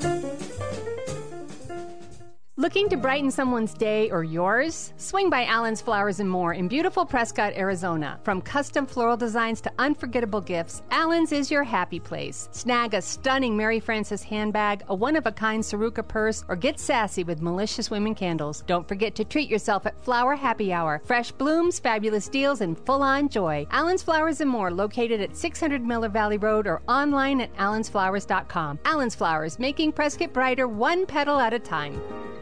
Looking to brighten someone's day or yours? Swing by Allen's Flowers and More in beautiful Prescott, Arizona. From custom floral designs to unforgettable gifts, Allen's is your happy place. Snag a stunning Mary Frances handbag, a one-of-a-kind Saruka purse, or get sassy with Malicious Women candles. Don't forget to treat yourself at Flower Happy Hour. Fresh blooms, fabulous deals, and full-on joy. Allen's Flowers and More, located at six hundred Miller Valley Road or online at allens flowers dot com. Allen's Flowers, making Prescott brighter one petal at a time.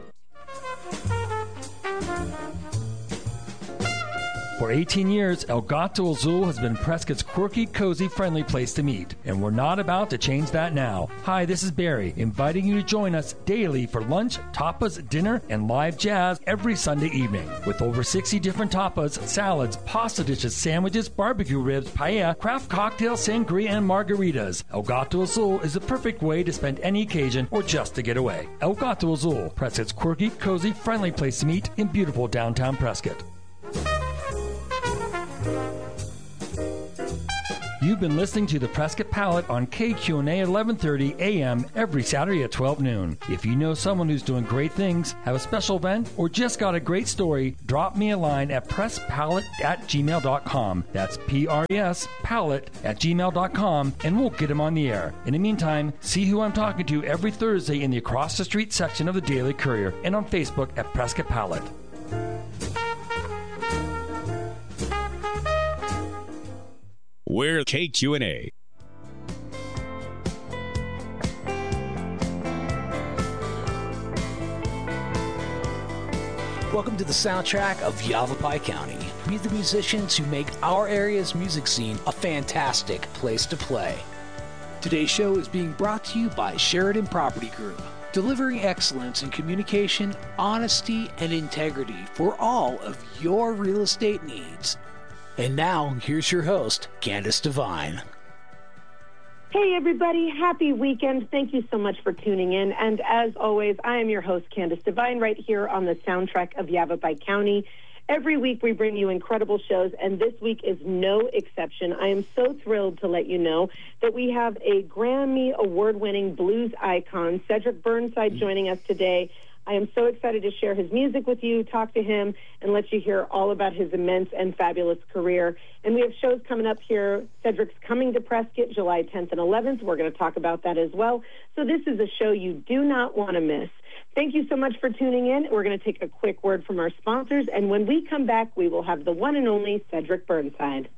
For eighteen years, El Gato Azul has been Prescott's quirky, cozy, friendly place to meet. And we're not about to change that now. Hi, this is Barry, inviting you to join us daily for lunch, tapas, dinner, and live jazz every Sunday evening. With over sixty different tapas, salads, pasta dishes, sandwiches, barbecue ribs, paella, craft cocktails, sangria, and margaritas. El Gato Azul is the perfect way to spend any occasion or just to get away. El Gato Azul, Prescott's quirky, cozy, friendly place to meet in beautiful downtown Prescott. You've been listening to the Prescott Palette on K Q N A eleven thirty A M every Saturday at twelve noon. If you know someone who's doing great things, have a special event, or just got a great story, drop me a line at presspalette at gmail dot com. That's P R E S palette at gmail dot com, and we'll get them on the air. In the meantime, see who I'm talking to every Thursday in the Across the Street section of the Daily Courier and on Facebook at Prescott Palette. We're K Q N A. Welcome to the soundtrack of Yavapai County. Meet the musicians who make our area's music scene a fantastic place to play. Today's show is being brought to you by Sheridan Property Group, delivering excellence in communication, honesty, and integrity for all of your real estate needs. And now, here's your host, Candace Devine. Hey, everybody. Happy weekend. Thank you so much for tuning in. And as always, I am your host, Candace Devine, right here on the soundtrack of Yavapai County. Every week, we bring you incredible shows, and this week is no exception. I am so thrilled to let you know that we have a Grammy award-winning blues icon, Cedric Burnside, joining us today. I am so excited to share his music with you, talk to him, and let you hear all about his immense and fabulous career. And we have shows coming up here. Cedric's coming to Prescott July tenth and eleventh. We're going to talk about that as well. So this is a show you do not want to miss. Thank you so much for tuning in. We're going to take a quick word from our sponsors, and when we come back, we will have the one and only Cedric Burnside.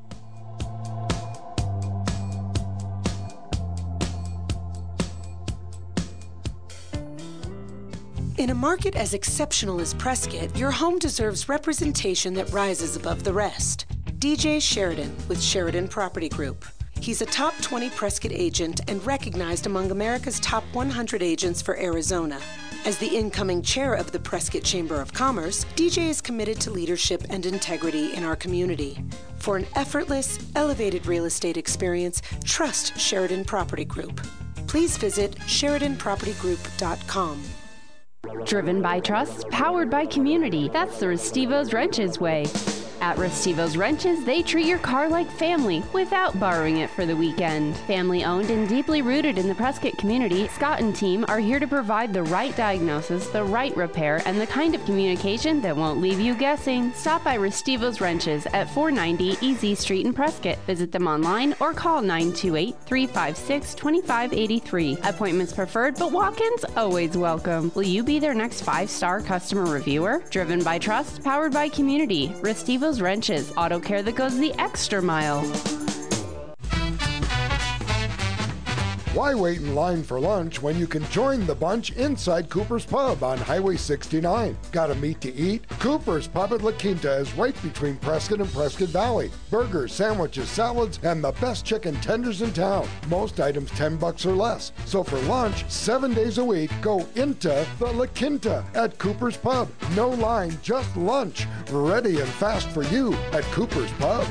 In a market as exceptional as Prescott, your home deserves representation that rises above the rest. D J Sheridan with Sheridan Property Group. He's a top twenty Prescott agent and recognized among America's top one hundred agents for Arizona. As the incoming chair of the Prescott Chamber of Commerce, D J is committed to leadership and integrity in our community. For an effortless, elevated real estate experience, trust Sheridan Property Group. Please visit sheridan property group dot com. Driven by trust, powered by community. That's the Restivo's Wrenches way. At Restivo's Wrenches, they treat your car like family without borrowing it for the weekend. Family owned and deeply rooted in the Prescott community, Scott and team are here to provide the right diagnosis, the right repair, and the kind of communication that won't leave you guessing. Stop by Restivo's Wrenches at four ninety E Z Street in Prescott. Visit them online or call nine two eight, three five six, two five eight three. Appointments preferred, but walk-ins always welcome. Will you be their next five-star customer reviewer? Driven by trust, powered by community. Restivo's Wrenches, auto care that goes the extra mile. Why wait in line for lunch when you can join the bunch inside Cooper's Pub on Highway sixty-nine? Got a meat to eat? Cooper's Pub at La Quinta is right between Prescott and Prescott Valley. Burgers, sandwiches, salads, and the best chicken tenders in town. Most items ten bucks or less. So for lunch, seven days a week, go into the La Quinta at Cooper's Pub. No line, just lunch. Ready and fast for you at Cooper's Pub.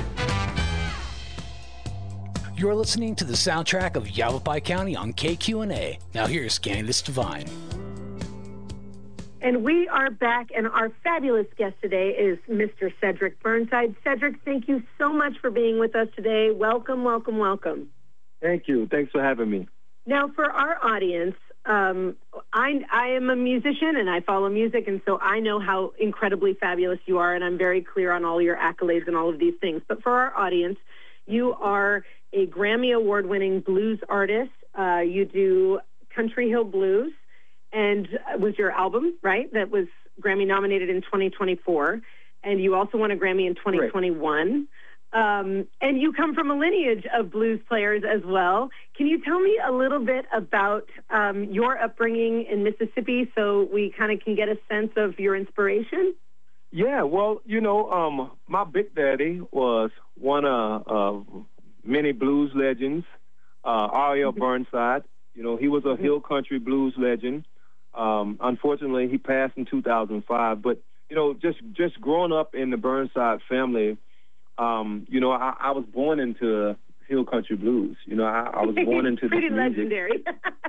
You're listening to the soundtrack of Yavapai County on K Q N A. Now here's Candace Devine. And we are back, and our fabulous guest today is Mister Cedric Burnside. Cedric, thank you so much for being with us today. Welcome, welcome, welcome. Thank you. Thanks for having me. Now, for our audience, um, I, I am a musician, and I follow music, and so I know how incredibly fabulous you are, and I'm very clear on all your accolades and all of these things. But for our audience, you are a Grammy Award-winning blues artist. Uh, you do Country Hill Blues. And was your album, right, that was Grammy nominated in twenty twenty-four. And you also won a Grammy in twenty twenty-one. Right. Um, and you come from a lineage of blues players as well. Can you tell me a little bit about um, your upbringing in Mississippi so we kind of can get a sense of your inspiration? Yeah, well, you know, um, my Big Daddy was one of uh, many blues legends, uh, R L Mm-hmm. Burnside. You know, he was a mm-hmm. hill country blues legend. Um, unfortunately, he passed in two thousand five. But, you know, just, just growing up in the Burnside family, um, you know, I, I was born into hill country blues. You know, I, I was born into Pretty this music. legendary.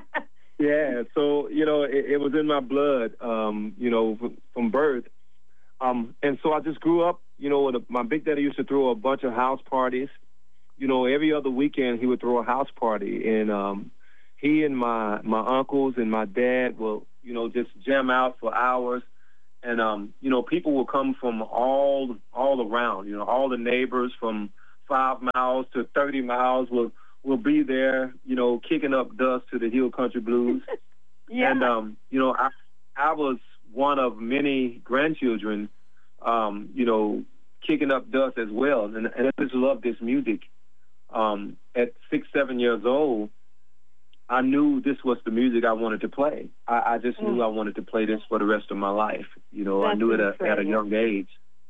Yeah, so, you know, it, it was in my blood, um, you know, f- from birth. Um, and so I just grew up, you know, with a, my Big Daddy used to throw a bunch of house parties. You know, every other weekend he would throw a house party. And um, he and my, my uncles and my dad will, you know, just jam out for hours. And, um, you know, people will come from all all around, you know, all the neighbors from five miles to thirty miles will, will be there, you know, kicking up dust to the hill country blues. Yeah. And, um, you know, I, I was one of many grandchildren, um, you know, kicking up dust as well. And, and I just love this music. Um, at six, seven years old, I knew this was the music I wanted to play. I, I just mm. knew I wanted to play this for the rest of my life. You know, That's I knew it at, at a young age.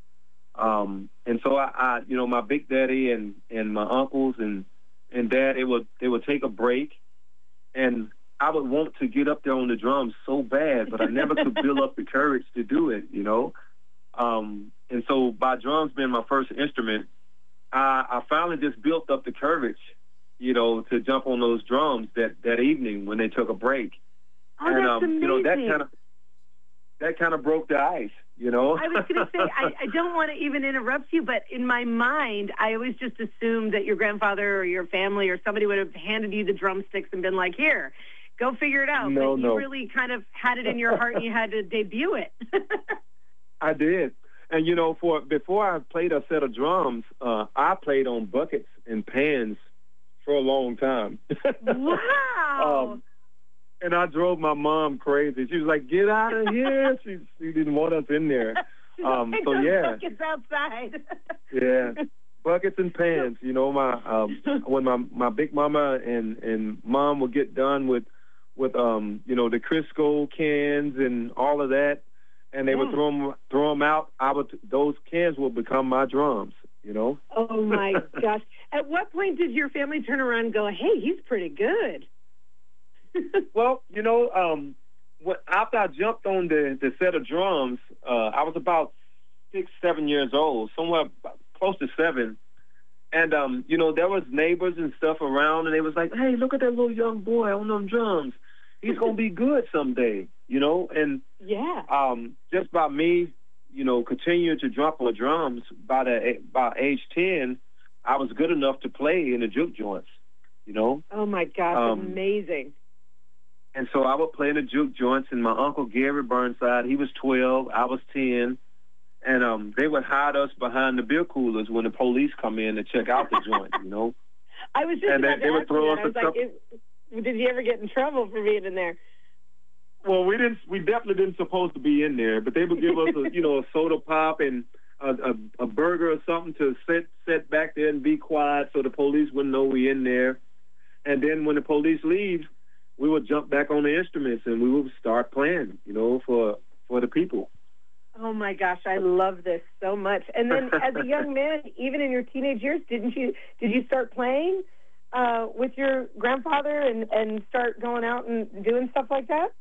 Um, and so I, I, you know, my Big Daddy and, and my uncles and, and Dad, it would, they would take a break, and I would want to get up there on the drums so bad, but I never could build up the courage to do it, you know. Um, and so by drums being my first instrument, I, I finally just built up the courage, you know, to jump on those drums that, that evening when they took a break. Oh, and, that's um, amazing. You know, that kind of that kind of broke the ice, you know. I was going to say, I, I don't want to even interrupt you, but in my mind, I always just assumed that your grandfather or your family or somebody would have handed you the drumsticks and been like, here, go figure it out. No, but no. you really kind of had it in your heart and you had to debut it. I did. And, you know, for before I played a set of drums, uh, I played on buckets and pans for a long time. Wow. um, and I drove my mom crazy. She was like, get out of here. she, she didn't want us in there. Um, so, yeah. Buckets outside. Yeah. Buckets and pans. You know, my um, when my, my big mama and, and mom would get done with, with um, you know, the Crisco cans and all of that, and they mm. would throw them, throw them out, I would, those cans would become my drums, you know? Oh, my gosh. At what point did your family turn around and go, hey, he's pretty good? Well, you know, um, what, after I jumped on the, the set of drums, uh, I was about six, seven years old, somewhere close to seven. And, um, you know, there was neighbors and stuff around, and they was like, hey, look at that little young boy on them drums. He's going to be good someday, you know? And yeah, um, just by me, you know, continuing to drop on drums, by, the, by age ten, I was good enough to play in the juke joints, you know? Oh, my gosh, um, amazing. And so I would play in the juke joints, and my uncle Gary Burnside, he was twelve, I was ten, and um, they would hide us behind the beer coolers when the police come in to check out the joint, you know? I was just and about they, to they would ask throw you us that. I was a like, couple... it, did you ever get in trouble for being in there? Well, we didn't. We definitely didn't supposed to be in there, but they would give us, a, you know, a soda pop and a, a, a burger or something to sit sit back there and be quiet so the police wouldn't know we in there. And then when the police leave, we would jump back on the instruments and we would start playing, you know, for for the people. Oh my gosh, I love this so much. And then as a young man, even in your teenage years, didn't you did you start playing uh, with your grandfather and, and start going out and doing stuff like that?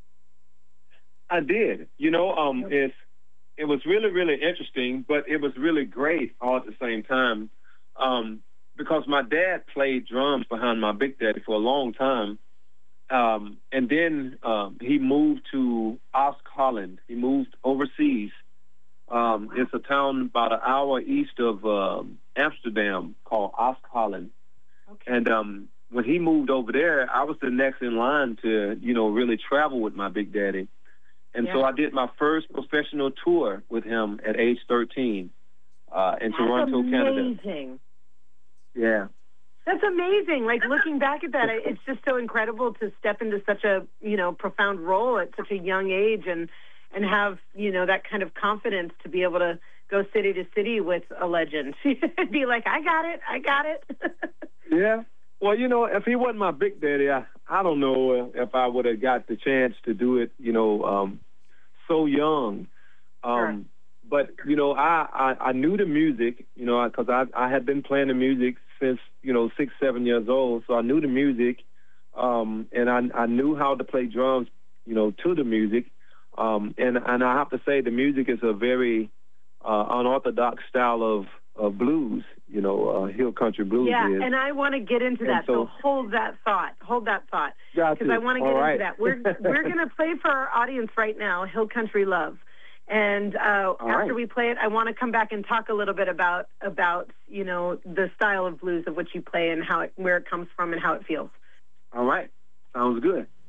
I did. You know, um, it's, it was really, really interesting, but it was really great all at the same time um, because my dad played drums behind my Big Daddy for a long time. Um, and then um, he moved to Ostholland. He moved overseas. Um, wow. It's a town about an hour east of um, Amsterdam called Ostholland. Okay. And um, when he moved over there, I was the next in line to, you know, really travel with my Big Daddy. And yeah. so I did my first professional tour with him at age thirteen uh, in That's Toronto, amazing. Canada. Amazing. Yeah. That's amazing. Like, looking back at that, it's just so incredible to step into such a, you know, profound role at such a young age and, and have, you know, that kind of confidence to be able to go city to city with a legend. Be like, I got it. I got it. Yeah. Well, you know, if he wasn't my Big Daddy, I, I don't know if I would have got the chance to do it, you know, um, so young. Um, sure. But, you know, I, I, I knew the music, you know, because I, I had been playing the music since, you know, six, seven years old. So I knew the music, um, and I, I knew how to play drums, you know, to the music. Um, and, and I have to say the music is a very uh, unorthodox style of, of blues, you know, uh, hill country blues. Yeah, is. and I want to get into that. So, so hold that thought. Hold that thought. Because I want to get All right. into that. We're, we're going to play for our audience right now, Hill Country Love. And uh, after right. we play it, I want to come back and talk a little bit about, about you know, the style of blues of which you play and how it, where it comes from and how it feels. All right. Sounds good.